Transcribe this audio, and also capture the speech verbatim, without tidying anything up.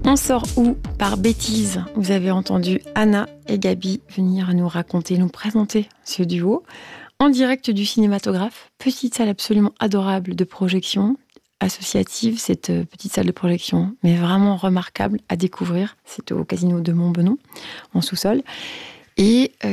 On sort où? Par bêtise, vous avez entendu Anna et Gabi venir nous raconter, nous présenter ce duo en direct du cinématographe. Petite salle absolument adorable de projection associative, cette petite salle de projection, mais vraiment remarquable à découvrir. C'est au Casino de Montbenon, en sous-sol. Et